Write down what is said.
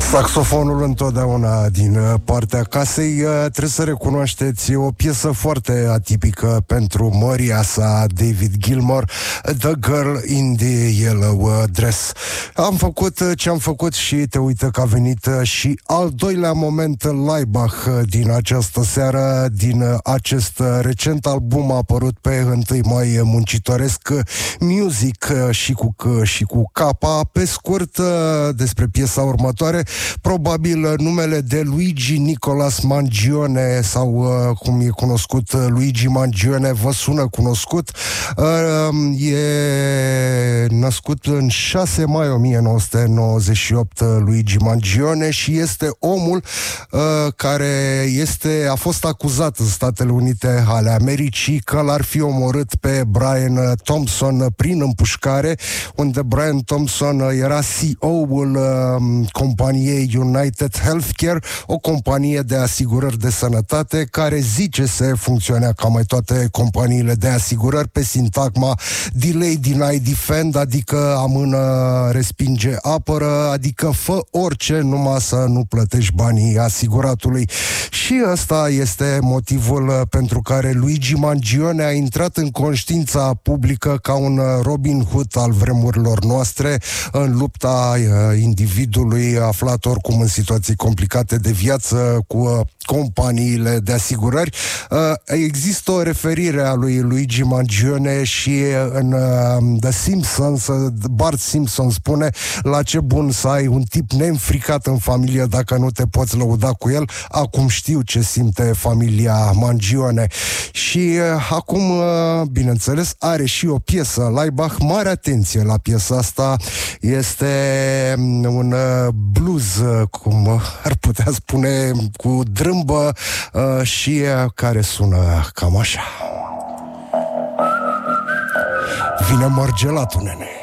Saxofonul întotdeauna din partea casei. Trebuie să recunoașteți, e o piesă foarte atipică pentru măria sa, David Gilmour, The Girl in the Yellow Dress. Am făcut ce am făcut și te uită că a venit și al doilea moment, Laibach, din această seară, din acest recent album apărut pe 1 mai, Muncitoresc Music, și cu capa. Pe scurt, despre piesa următoare, probabil numele de Luigi Nicolas Mangione, sau cum e cunoscut Luigi Mangione, vă sună cunoscut. E născut în 6 mai 1998 Luigi Mangione și este omul care a fost acuzat în Statele Unite ale Americii că l-ar fi omorât pe Brian Thompson prin împușcare, unde Brian Thompson era CEO-ul companiei United Healthcare, o companie de asigurări de sănătate care zice să funcționea ca mai toate companiile de asigurări pe sintagma delay, deny, defend, adică amână, respinge, apără, adică fă orice numai să nu plătești banii asiguratului. Și ăsta este motivul pentru care Luigi Mangione a intrat în conștiința publică ca un Robin Hood al vremurilor noastre în lupta individului aflat oricum în situații complicate de viață cu companiile de asigurări. Există o referire a lui Luigi Mangione și în The Simpsons, Bart Simpson spune: la ce bun să ai un tip neînfricat în familie dacă nu te poți lăuda cu el. Acum știu ce simte familia Mangione. Și acum, bineînțeles, are și o piesă, Laibach. Mare atenție la piesa asta, este un blues, cum ar putea spune, cu drâmbă și care sună cam așa. Vine mărgelatul, nene.